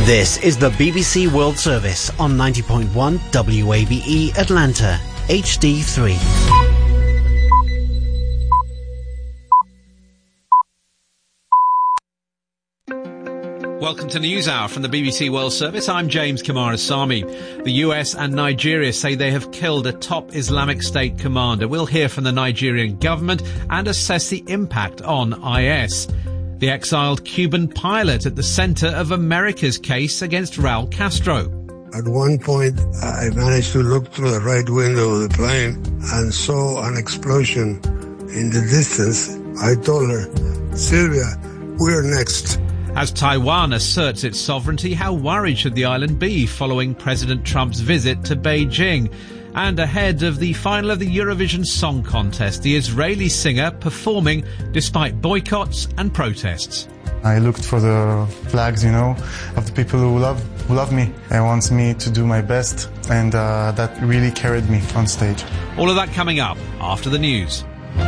This is the BBC World Service on 90.1 WABE Atlanta, HD3. Welcome to NewsHour from the BBC World Service. I'm James Kamarasamy. The US and Nigeria say they have killed a top Islamic State commander. We'll hear from the Nigerian government and assess the impact on IS. The exiled Cuban pilot at the centre of America's case against Raul Castro. At one point, I managed to look through the right window of the plane and saw an explosion in the distance. I told her, Sylvia, we're next. As Taiwan asserts its sovereignty, how worried should the island be following President Trump's visit to Beijing? And ahead of the final of the Eurovision Song Contest, the Israeli singer performing despite boycotts and protests. I looked for the flags, of the people who love me and wants me to do my best, and that really carried me on stage. All of that coming up after the news.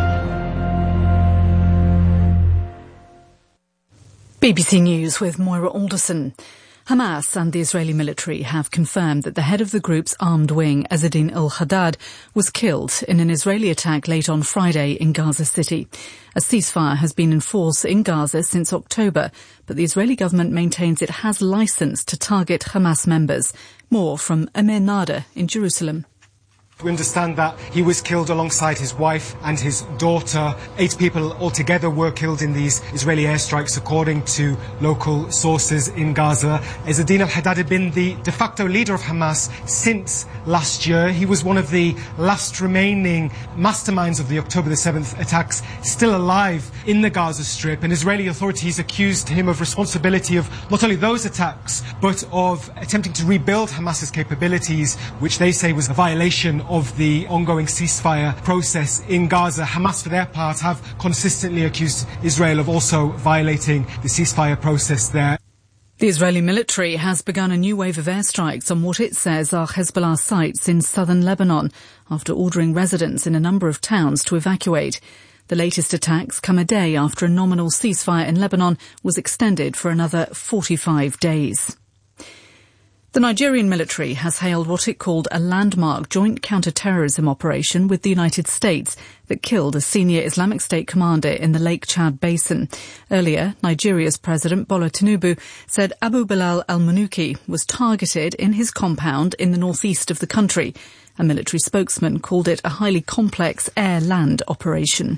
BBC News with Moira Alderson. Hamas and the Israeli military have confirmed that the head of the group's armed wing, Ezzedine al-Haddad, was killed in an Israeli attack late on Friday in Gaza City. A ceasefire has been in force in Gaza since October, but the Israeli government maintains it has license to target Hamas members. More from Amir Nader in Jerusalem. We understand that he was killed alongside his wife and his daughter. 8 people altogether were killed in these Israeli airstrikes, according to local sources in Gaza. Ezzedine al-Haddad had been the de facto leader of Hamas since last year. He was one of the last remaining masterminds of the October the 7th attacks, still alive in the Gaza Strip. And Israeli authorities accused him of responsibility of not only those attacks, but of attempting to rebuild Hamas's capabilities, which they say was a violation of the ongoing ceasefire process in Gaza. Hamas, for their part, have consistently accused Israel of also violating the ceasefire process there. The Israeli military has begun a new wave of airstrikes on what it says are Hezbollah sites in southern Lebanon, after ordering residents in a number of towns to evacuate. The latest attacks come a day after a nominal ceasefire in Lebanon was extended for another 45 days. The Nigerian military has hailed what it called a landmark joint counter-terrorism operation with the United States that killed a senior Islamic State commander in the Lake Chad Basin. Earlier, Nigeria's President Bola Tinubu said Abu Bilal al-Munuki was targeted in his compound in the northeast of the country. A military spokesman called it a highly complex air-land operation.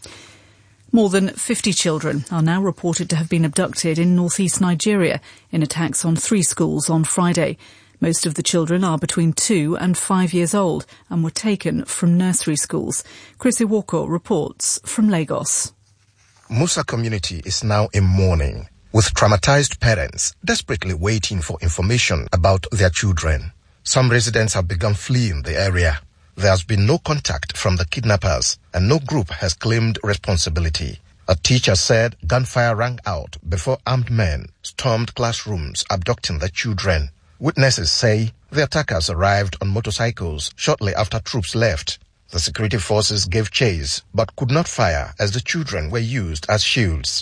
More than 50 children are now reported to have been abducted in northeast Nigeria in attacks on 3 schools on Friday. Most of the children are between 2 and 5 years old and were taken from nursery schools. Chris Iwoko reports from Lagos. Musa community is now in mourning, with traumatized parents desperately waiting for information about their children. Some residents have begun fleeing the area. There has been no contact from the kidnappers, and no group has claimed responsibility. A teacher said gunfire rang out before armed men stormed classrooms abducting the children. Witnesses say the attackers arrived on motorcycles shortly after troops left. The security forces gave chase but could not fire as the children were used as shields.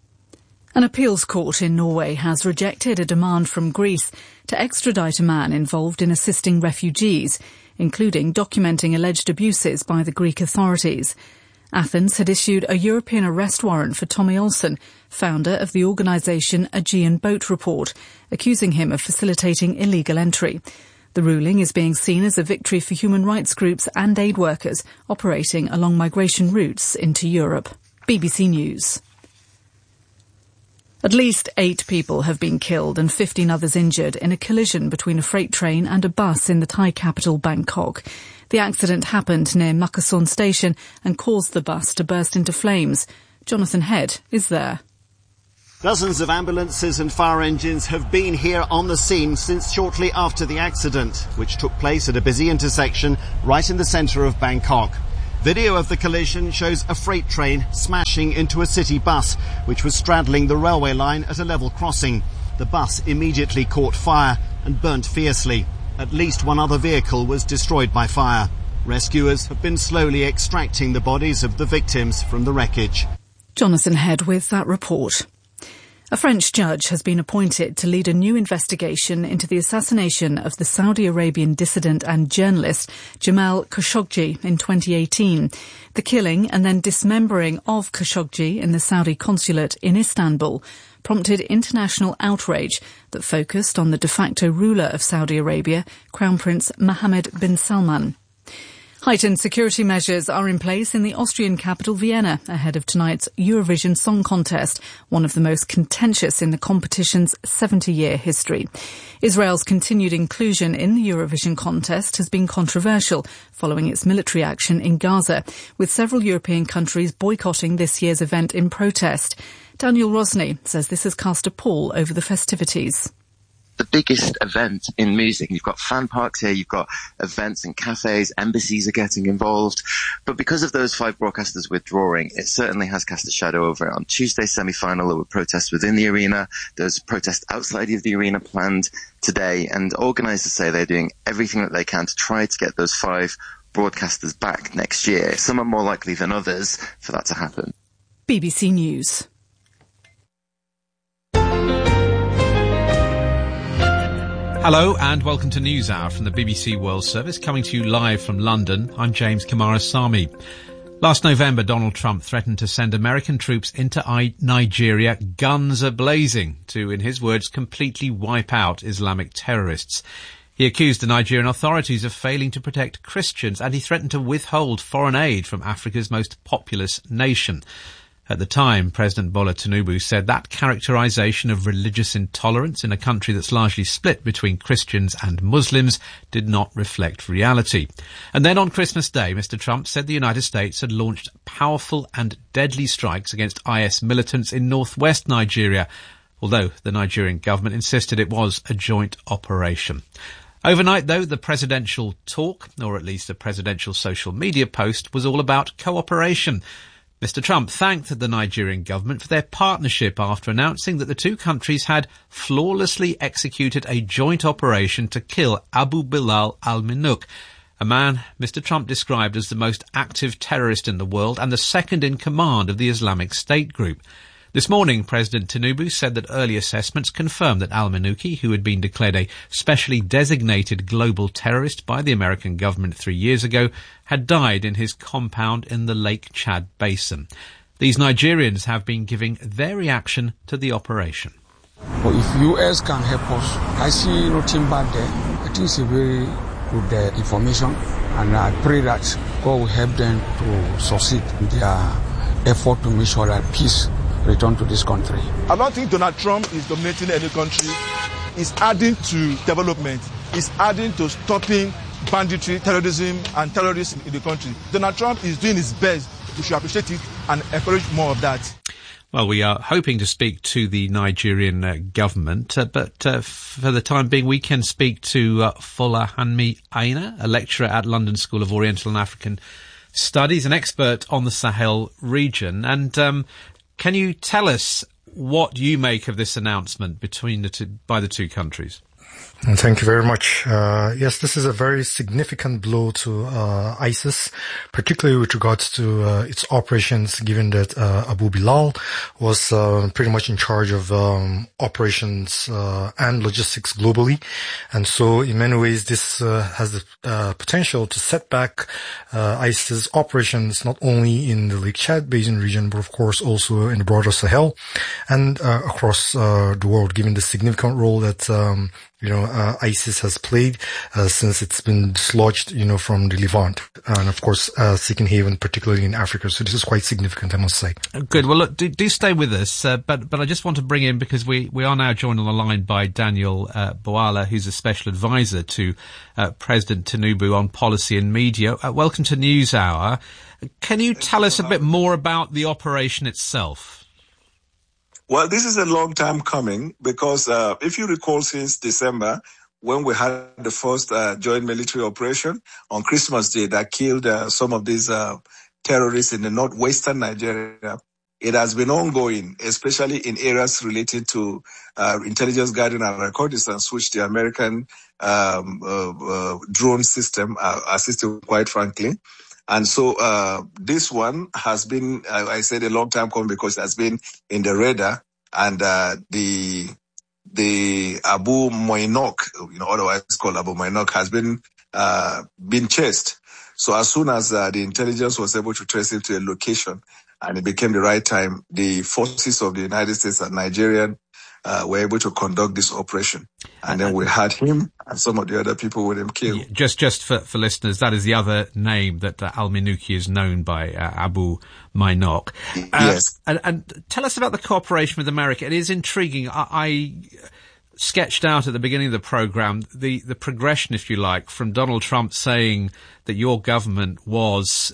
An appeals court in Norway has rejected a demand from Greece to extradite a man involved in assisting refugees, including documenting alleged abuses by the Greek authorities. Athens had issued a European arrest warrant for Tommy Olsen, founder of the organisation Aegean Boat Report, accusing him of facilitating illegal entry. The ruling is being seen as a victory for human rights groups and aid workers operating along migration routes into Europe. BBC News. At least 8 people have been killed and 15 others injured in a collision between a freight train and a bus in the Thai capital, Bangkok. The accident happened near Makasson station and caused the bus to burst into flames. Jonathan Head is there. Dozens of ambulances and fire engines have been here on the scene since shortly after the accident, which took place at a busy intersection right in the centre of Bangkok. Video of the collision shows a freight train smashing into a city bus, which was straddling the railway line at a level crossing. The bus immediately caught fire and burnt fiercely. At least one other vehicle was destroyed by fire. Rescuers have been slowly extracting the bodies of the victims from the wreckage. Jonathan Head with that report. A French judge has been appointed to lead a new investigation into the assassination of the Saudi Arabian dissident and journalist Jamal Khashoggi in 2018. The killing and then dismembering of Khashoggi in the Saudi consulate in Istanbul prompted international outrage that focused on the de facto ruler of Saudi Arabia, Crown Prince Mohammed bin Salman. Heightened security measures are in place in the Austrian capital Vienna ahead of tonight's Eurovision Song Contest, one of the most contentious in the competition's 70-year history. Israel's continued inclusion in the Eurovision contest has been controversial following its military action in Gaza, with several European countries boycotting this year's event in protest. Daniel Rosny says this has cast a pall over the festivities. The biggest event in music. You've got fan parks here, you've got events in cafes, embassies are getting involved. But because of those 5 broadcasters withdrawing, it certainly has cast a shadow over it. On Tuesday's semi-final, there were protests within the arena. There's protests outside of the arena planned today. And organisers say they're doing everything that they can to try to get those 5 broadcasters back next year. Some are more likely than others for that to happen. BBC News. Hello and welcome to NewsHour from the BBC World Service, coming to you live from London. I'm James Kamarsamy. Last November, Donald Trump threatened to send American troops into Nigeria, guns a-blazing, to, in his words, completely wipe out Islamic terrorists. He accused the Nigerian authorities of failing to protect Christians, and he threatened to withhold foreign aid from Africa's most populous nation. At the time, President Bola Tinubu said that characterization of religious intolerance in a country that's largely split between Christians and Muslims did not reflect reality. And then on Christmas Day, Mr. Trump said the United States had launched powerful and deadly strikes against IS militants in northwest Nigeria, although the Nigerian government insisted it was a joint operation. Overnight, though, the presidential talk, or at least a presidential social media post, was all about cooperation. Mr. Trump thanked the Nigerian government for their partnership after announcing that the two countries had flawlessly executed a joint operation to kill Abu Bilal al-Minuk, a man Mr. Trump described as the most active terrorist in the world and the second in command of the Islamic State group. This morning, President Tinubu said that early assessments confirmed that al-Minuki, who had been declared a specially designated global terrorist by the American government 3 years ago, had died in his compound in the Lake Chad Basin. These Nigerians have been giving their reaction to the operation. Well, if U.S. can help us, I see nothing bad there. I think it's a very good information, and I pray that God will help them to succeed in their effort to make sure that peace return to this country. I don't think Donald Trump is dominating any country. He's adding to development. He's adding to stopping banditry, terrorism, and terrorism in the country. Donald Trump is doing his best. We should appreciate it and encourage more of that. Well, we are hoping to speak to the Nigerian government, but for the time being, we can speak to Folahanmi Aina, a lecturer at London School of Oriental and African Studies, an expert on the Sahel region. And can you tell us what you make of this announcement by the two countries? Thank you very much. Yes, this is a very significant blow to ISIS, particularly with regards to its operations, given that Abu Bilal was pretty much in charge of operations and logistics globally. And so in many ways, this has the potential to set back ISIS operations not only in the Lake Chad Basin region, but of course also in the broader Sahel and across the world, given the significant role that ISIS has played since it's been dislodged, from the Levant, and of course seeking haven, particularly in Africa. So this is quite significant, I must say. Good. Well, look, do stay with us, but I just want to bring in, because we are now joined on the line by Daniel Bwala, who's a special advisor to President Tinubu on policy and media. Welcome to NewsHour. Can you tell us a bit more about the operation itself? Well, this is a long time coming because if you recall, since December, when we had the first joint military operation on Christmas Day that killed some of these terrorists in the northwestern Nigeria, it has been ongoing, especially in areas related to intelligence gathering and reconnaissance, which the American drone system assisted, quite frankly. And so this one has been, I said, a long time coming because it has been in the radar. and the Abu Moinok, otherwise called Abu Moinok, has been chased. So as soon as the intelligence was able to trace him to a location, and it became the right time, the forces of the United States and Nigerian were able to conduct this operation. And then we had him and some of the other people with him killed. Just for listeners, that is the other name that al-Minuki is known by, Abu Moinok. Yes. And tell us about the cooperation with America. It is intriguing. I sketched out at the beginning of the programme the progression, if you like, from Donald Trump saying that your government was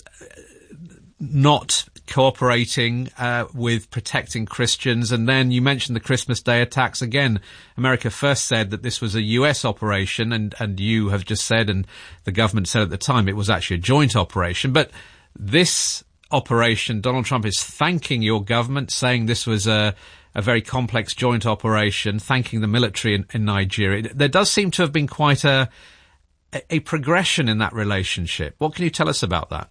not cooperating with protecting Christians, and then you mentioned the Christmas Day attacks again. America first said that this was a US operation, and you have just said, and the government said at the time, it was actually a joint operation. But this operation, Donald Trump is thanking your government, saying this was a very complex joint operation, thanking the military in Nigeria. There does seem to have been quite a progression in that relationship. What can you tell us about that?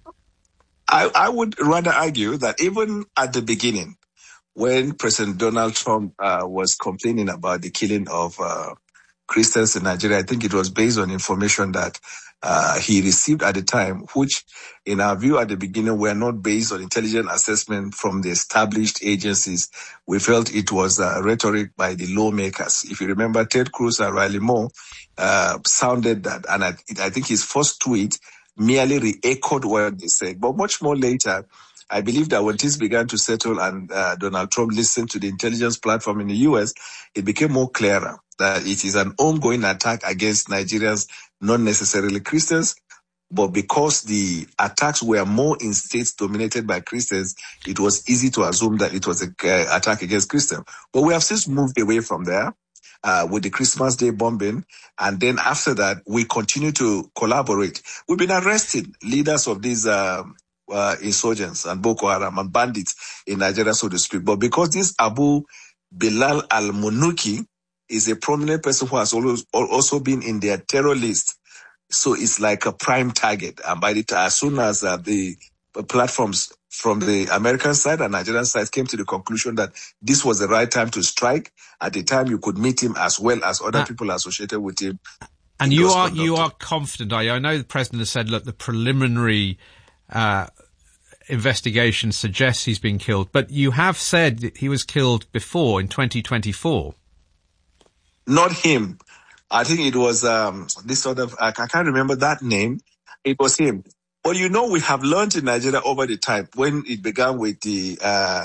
I would rather argue that even at the beginning, when President Donald Trump was complaining about the killing of Christians in Nigeria, I think it was based on information that he received at the time, which in our view at the beginning were not based on intelligent assessment from the established agencies. We felt it was rhetoric by the lawmakers. If you remember, Ted Cruz and Riley Moore sounded that, and I think his first tweet merely re-echoed what they said. But much more later, I believe that when things began to settle and Donald Trump listened to the intelligence platform in the U.S., it became more clearer that it is an ongoing attack against Nigerians, not necessarily Christians, but because the attacks were more in states dominated by Christians, it was easy to assume that it was an attack against Christians. But we have since moved away from there. With the Christmas Day bombing. And then after that, we continue to collaborate. We've been arresting leaders of these insurgents and Boko Haram and bandits in Nigeria, so to speak. But because this Abu Bilal al-Munuki is a prominent person who has also been in their terror list, so it's like a prime target. And by the time, as soon as the platforms from the American side and Nigerian side came to the conclusion that this was the right time to strike, at the time you could meet him as well as other people associated with him. And you are confident, are you? I know the President has said, look, the preliminary investigation suggests he's been killed, but you have said that he was killed before in 2024. Not him. I think it was this sort of, I can't remember that name. It was him. Well, we have learned in Nigeria over the time, when it began with the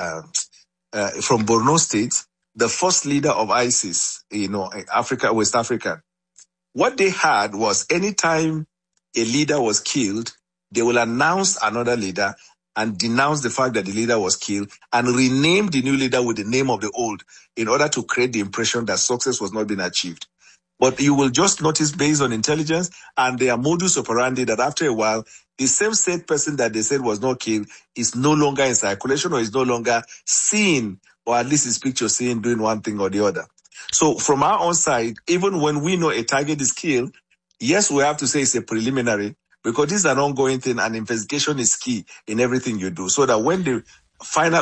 from Borno State, the first leader of ISIS, Africa, West Africa. What they had was anytime a leader was killed, they will announce another leader and denounce the fact that the leader was killed and rename the new leader with the name of the old in order to create the impression that success was not being achieved. But you will just notice, based on intelligence and their modus operandi, that after a while, the same said person that they said was not killed is no longer in circulation or is no longer seen, or at least his picture seen doing one thing or the other. So from our own side, even when we know a target is killed, yes, we have to say it's a preliminary, because this is an ongoing thing and investigation is key in everything you do. So that when the final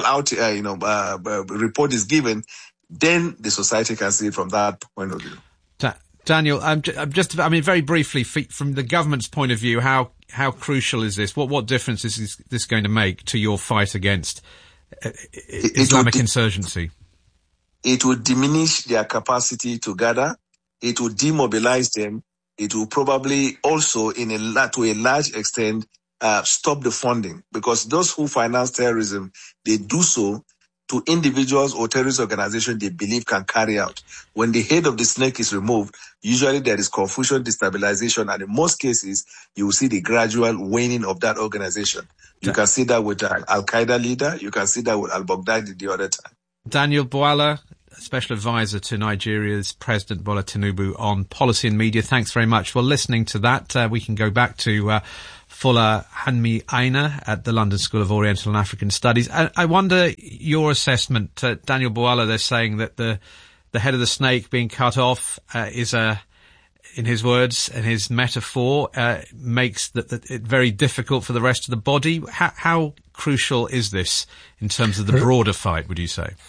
report is given, then the society can see it from that point of view. Daniel, very briefly, from the government's point of view, how crucial is this? What difference is this going to make to your fight against Islamic insurgency? It will diminish their capacity to gather. It will demobilize them. It will probably also, to a large extent, stop the funding, because those who finance terrorism, they do so to individuals or terrorist organizations they believe can carry out. When the head of the snake is removed, usually there is confusion, destabilization, and in most cases, you will see the gradual waning of that organization. You can see that with an Al-Qaeda leader. You can see that with al-Baghdadi the other time. Daniel Bwala, Special Advisor to Nigeria's President Bola Tinubu on policy and media. Thanks very much for listening to that. We can go back to Fola Hanmi Aina at the London School of Oriental and African Studies. I wonder your assessment, Daniel Bwala. They're saying that the head of the snake being cut off is in his words and his metaphor, makes it very difficult for the rest of the body. How crucial is this in terms of the broader fight, would you say?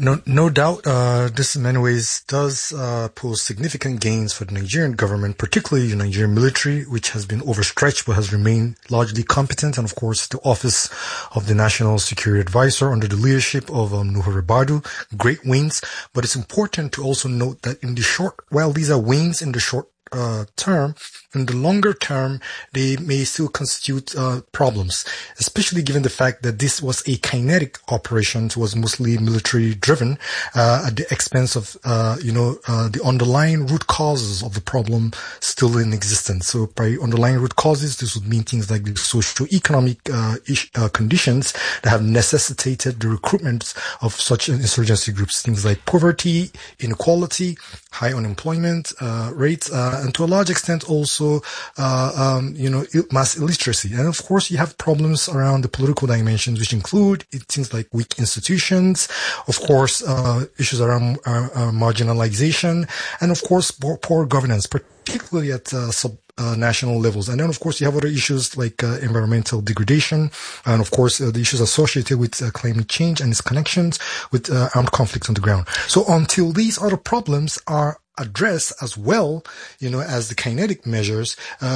No doubt, this in many ways does pose significant gains for the Nigerian government, particularly the Nigerian military, which has been overstretched but has remained largely competent, and of course the Office of the National Security Advisor under the leadership of Nuhu Ribadu, great wins. But it's important to also note that while these are wins in the short term, in the longer term, they may still constitute problems, especially given the fact that this was a kinetic operation. It was mostly military driven at the expense of the underlying root causes of the problem still in existence. So by underlying root causes, this would mean things like the socio-economic conditions that have necessitated the recruitment of such insurgency groups, things like poverty, inequality, high unemployment rates, and to a large extent also mass illiteracy. And of course, you have problems around the political dimensions, which include things like weak institutions, of course, issues around marginalization, and of course, poor governance, particularly at national levels. And then, of course, you have other issues like environmental degradation, and of course, the issues associated with climate change and its connections with armed conflicts on the ground. So until these other problems are address as well, as the kinetic measures,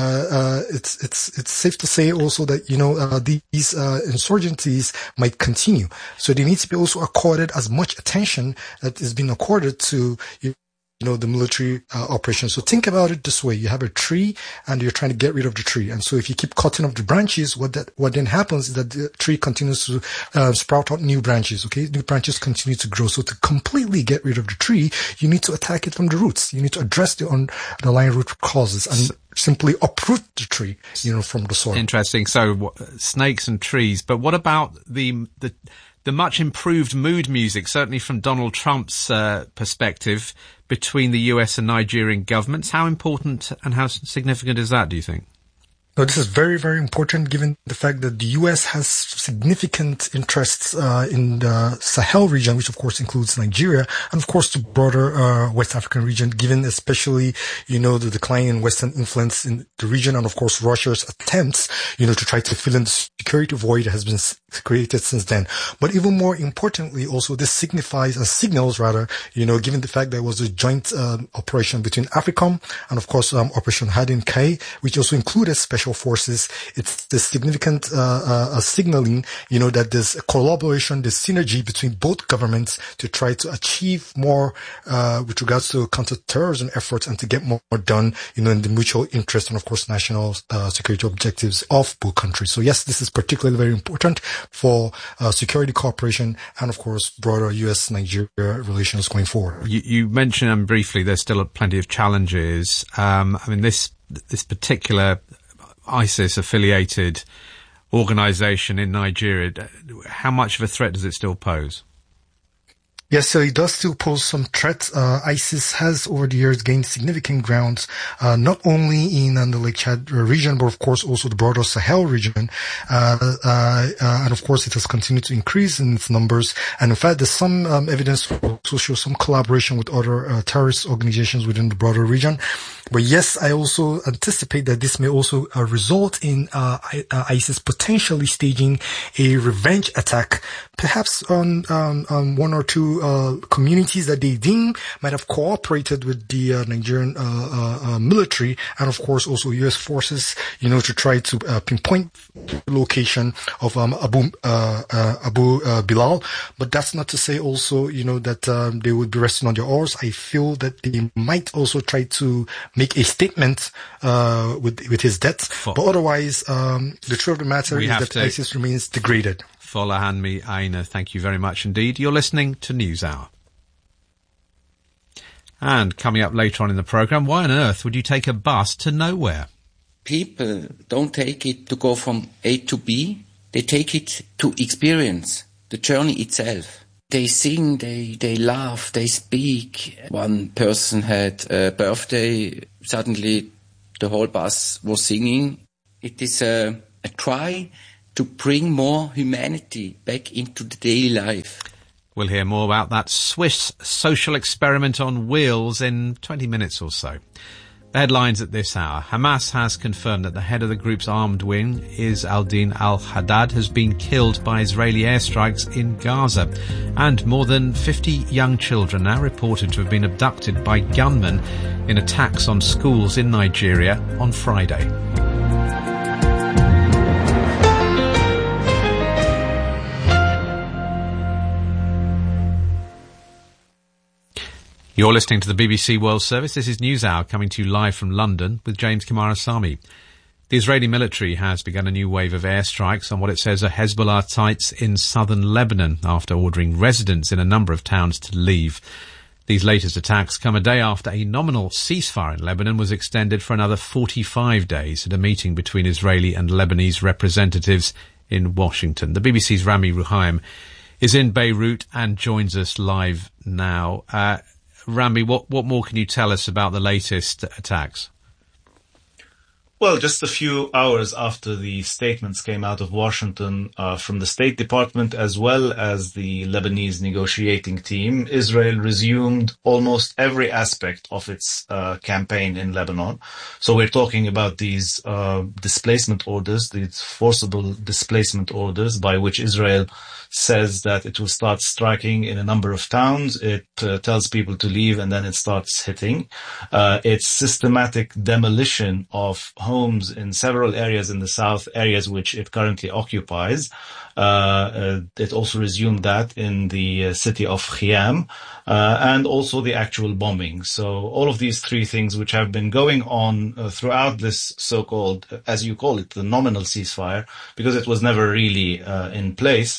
it's safe to say also that, these insurgencies might continue. So they need to be also accorded as much attention that is being accorded to, the military operation. So think about it this way. You have a tree and you're trying to get rid of the tree. And so if you keep cutting off the branches, what then happens is that the tree continues to sprout out new branches, okay? New branches continue to grow. So to completely get rid of the tree, you need to attack it from the roots. You need to address the underlying root causes and simply uproot the tree, from the soil. Interesting. So snakes and trees. But what about the much improved mood music, certainly from Donald Trump's perspective, between the US and Nigerian governments? How important and how significant is that, do you think? No, this is very, very important given the fact that the U.S. has significant interests in the Sahel region, which of course includes Nigeria, and of course the broader West African region, given especially, the decline in Western influence in the region, and of course Russia's attempts, to try to fill in the security void that has been created since then. But even more importantly, also this signals, given the fact that it was a joint operation between AFRICOM and of course Operation Hadin Kai, which also included special forces. It's the significant signaling, that there's a collaboration, there's synergy between both governments to try to achieve more with regards to counter-terrorism efforts and to get more done, in the mutual interest and of course national security objectives of both countries. So yes, this is particularly very important for security cooperation and of course broader US-Nigeria relations going forward. You mentioned briefly there's still plenty of challenges. This particular ISIS-affiliated organisation in Nigeria, how much of a threat does it still pose? Yes, so it does still pose some threat. ISIS has over the years gained significant grounds, not only in the Lake Chad region, but of course also the broader Sahel region. And of course it has continued to increase in its numbers. And in fact, there's some evidence to also show some collaboration with other terrorist organizations within the broader region. But yes, I also anticipate that this may also result in ISIS potentially staging a revenge attack, perhaps on one or two communities that they deem might have cooperated with the Nigerian military, and of course also U.S. forces, to try to pinpoint the location of Abu Bilal. But that's not to say also, that they would be resting on their oars. I feel that they might also try to make a statement with his death. But otherwise, the truth of the matter is that ISIS remains degraded. Folahanmi Aina, thank you very much indeed. You're listening to NewsHour. And coming up later on in the programme, why on earth would you take a bus to nowhere? People don't take it to go from A to B. They take it to experience the journey itself. They sing, they laugh, they speak. One person had a birthday. Suddenly the whole bus was singing. It is a try to bring more humanity back into the daily life. We'll hear more about that Swiss social experiment on wheels in 20 minutes or so. The headlines at this hour. Hamas has confirmed that the head of the group's armed wing, Izz al-Din al-Haddad, has been killed by Israeli airstrikes in Gaza. And more than 50 young children now reported to have been abducted by gunmen in attacks on schools in Nigeria on Friday. You're listening to the BBC World Service. This is NewsHour coming to you live from London with James Kimarasamy. The Israeli military has begun a new wave of airstrikes on what it says are Hezbollah sites in southern Lebanon after ordering residents in a number of towns to leave. These latest attacks come a day after a nominal ceasefire in Lebanon was extended for another 45 days at a meeting between Israeli and Lebanese representatives in Washington. The BBC's Rami Ruhaim is in Beirut and joins us live now. Rami, what more can you tell us about the latest attacks? Well, just a few hours after the statements came out of Washington from the State Department as well as the Lebanese negotiating team, Israel resumed almost every aspect of its campaign in Lebanon. So we're talking about these displacement orders, these forcible displacement orders by which Israel says that it will start striking in a number of towns. It tells people to leave and then it starts hitting. It's systematic demolition of homes in several areas in the south, areas which it currently occupies. It also resumed that in the city of Khiam, and also the actual bombing. So all of these three things which have been going on throughout this so-called, as you call it, the nominal ceasefire, because it was never really in place.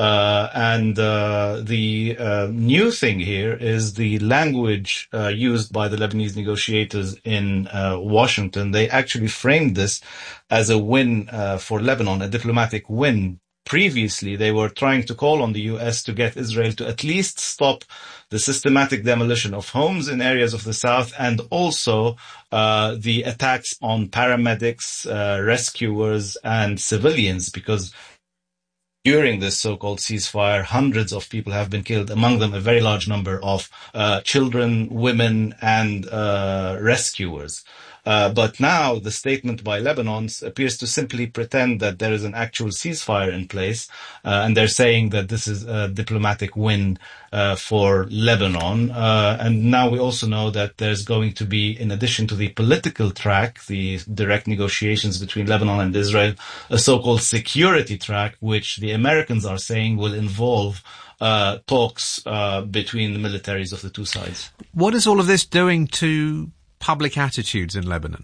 The new thing here is the language used by the Lebanese negotiators in Washington. They actually framed this as a win for Lebanon, a diplomatic win. Previously, they were trying to call on the U.S. to get Israel to at least stop the systematic demolition of homes in areas of the south and also the attacks on paramedics, rescuers, and civilians, because during this so-called ceasefire, hundreds of people have been killed, among them a very large number of children, women, and rescuers. But now the statement by Lebanon appears to simply pretend that there is an actual ceasefire in place, and they're saying that this is a diplomatic win for Lebanon. And now we also know that there's going to be, in addition to the political track, the direct negotiations between Lebanon and Israel, a so-called security track, which the Americans are saying will involve talks between the militaries of the two sides. What is all of this doing to public attitudes in Lebanon?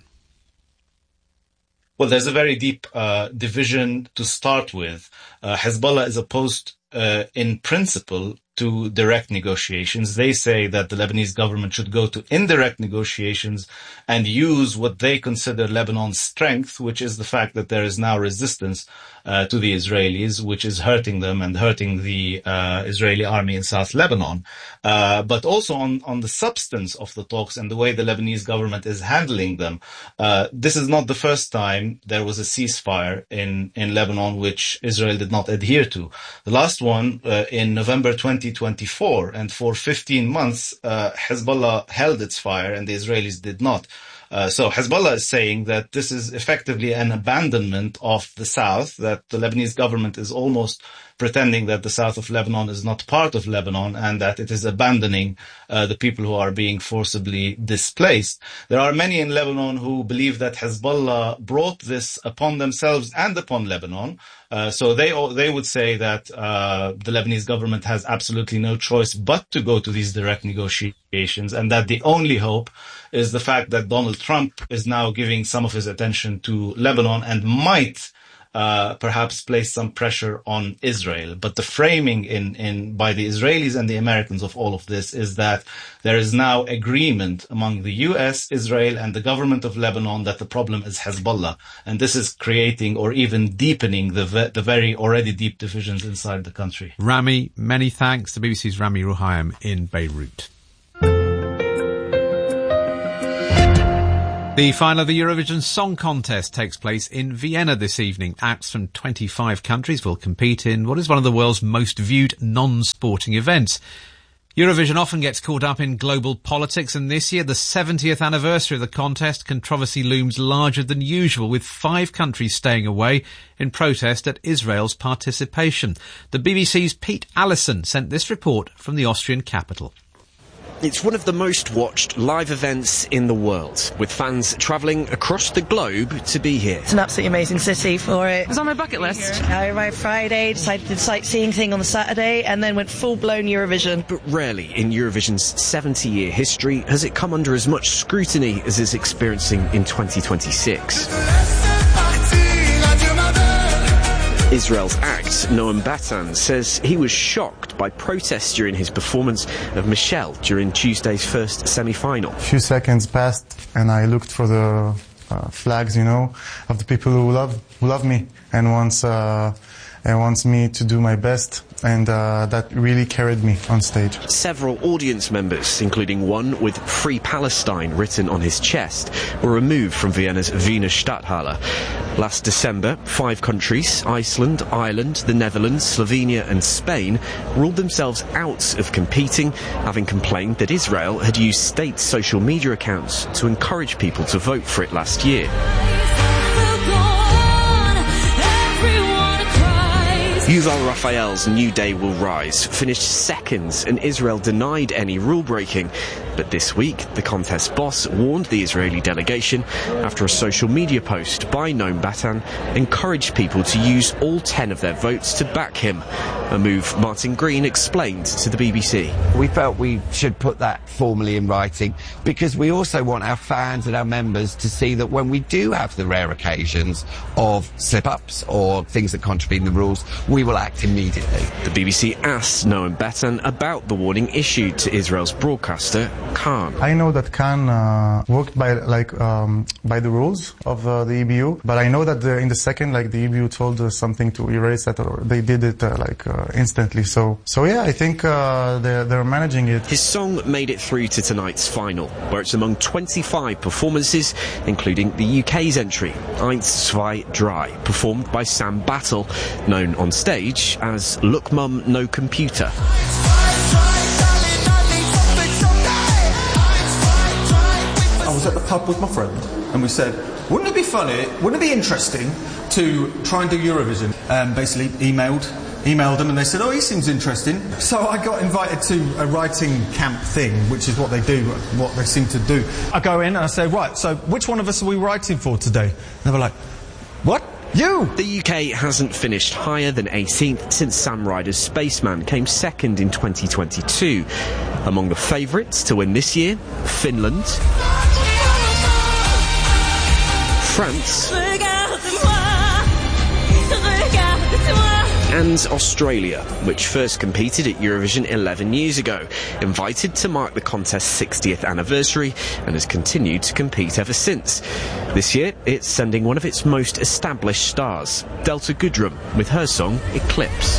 Well, there's a very deep division to start with. Hezbollah is opposed in principle to direct negotiations. They say that the Lebanese government should go to indirect negotiations and use what they consider Lebanon's strength, which is the fact that there is now resistance to the Israelis, which is hurting them and hurting the Israeli army in South Lebanon. But also on the substance of the talks and the way the Lebanese government is handling them. This is not the first time there was a ceasefire in Lebanon, which Israel did not adhere to. The last one in November 2024, and for 15 months, Hezbollah held its fire and the Israelis did not. So Hezbollah is saying that this is effectively an abandonment of the south, that the Lebanese government is almost pretending that the south of Lebanon is not part of Lebanon and that it is abandoning the people who are being forcibly displaced. There are many in Lebanon who believe that Hezbollah brought this upon themselves and upon Lebanon. So they would say that the Lebanese government has absolutely no choice but to go to these direct negotiations, and that the only hope is the fact that Donald Trump is now giving some of his attention to Lebanon and might perhaps place some pressure on Israel. But the framing in by the Israelis and the Americans of all of this is that there is now agreement among the US, Israel, and the government of Lebanon that the problem is Hezbollah. And this is creating or even deepening the very already deep divisions inside the country. Rami, many thanks. The BBC's Rami Ruhaim in Beirut. The final of the Eurovision Song Contest takes place in Vienna this evening. Acts from 25 countries will compete in what is one of the world's most viewed non-sporting events. Eurovision often gets caught up in global politics, and this year, the 70th anniversary of the contest, controversy looms larger than usual, with 5 countries staying away in protest at Israel's participation. The BBC's Pete Allison sent this report from the Austrian capital. It's one of the most watched live events in the world, with fans travelling across the globe to be here. It's an absolutely amazing city for it. It was on my bucket list. I arrived Friday, decided the sightseeing thing on the Saturday, and then went full-blown Eurovision. But rarely in Eurovision's 70-year history has it come under as much scrutiny as it's experiencing in 2026. Israel's act, Noam Batan, says he was shocked by protests during his performance of Michelle during Tuesday's first semi-final. A few seconds passed and I looked for the flags, of the people who love me and wants me to do my best, and that really carried me on stage. Several audience members, including one with Free Palestine written on his chest, were removed from Vienna's Wiener Stadthalle. Last December, 5 countries, Iceland, Ireland, the Netherlands, Slovenia and Spain, ruled themselves out of competing, having complained that Israel had used state social media accounts to encourage people to vote for it last year. Yuval Raphael's New Day Will Rise finished second, and Israel denied any rule-breaking. But this week, the contest boss warned the Israeli delegation after a social media post by Noam Batan encouraged people to use all 10 of their votes to back him, a move Martin Green explained to the BBC. We felt we should put that formally in writing because we also want our fans and our members to see that when we do have the rare occasions of slip-ups or things that contravene the rules, we will act immediately. The BBC asked Noam Batan about the warning issued to Israel's broadcaster, Khan. I know that Khan worked by the rules of the EBU, but I know that in the second, the EBU told us something to erase that, or they did it instantly. So yeah, I think they're managing it. His song made it through to tonight's final, where it's among 25 performances, including the UK's entry, Eins, Zwei, Drei, performed by Sam Battle, known on stage as Look Mum, No Computer. I was at the pub with my friend and we said, wouldn't it be funny, wouldn't it be interesting to try and do Eurovision? Basically emailed them and they said, oh, he seems interesting. So I got invited to a writing camp thing, which is what they do, what they seem to do. I go in and I say, right, so which one of us are we writing for today? And they were like, what? You! The UK hasn't finished higher than 18th since Sam Ryder's Spaceman came second in 2022. Among the favourites to win this year, Finland, France, and Australia, which first competed at Eurovision 11 years ago, invited to mark the contest's 60th anniversary and has continued to compete ever since. This year, it's sending one of its most established stars, Delta Goodrem, with her song Eclipse.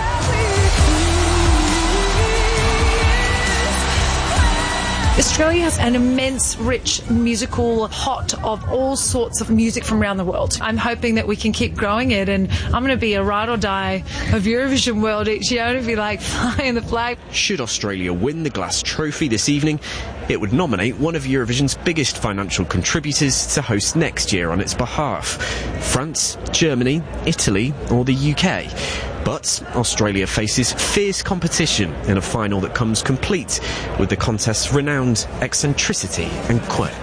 Australia has an immense, rich musical pot of all sorts of music from around the world. I'm hoping that we can keep growing it, and I'm going to be a ride or die of Eurovision World each year. I'm going to be flying the flag. Should Australia win the Glass Trophy this evening, it would nominate one of Eurovision's biggest financial contributors to host next year on its behalf: France, Germany, Italy or the UK. But Australia faces fierce competition in a final that comes complete with the contest's renowned eccentricity and quirk.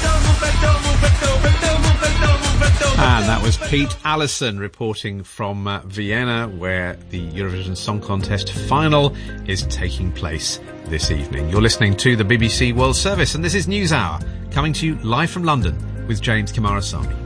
And that was Pete Allison reporting from Vienna, where the Eurovision Song Contest final is taking place this evening. You're listening to the BBC World Service, and this is NewsHour, coming to you live from London with James Camarazani.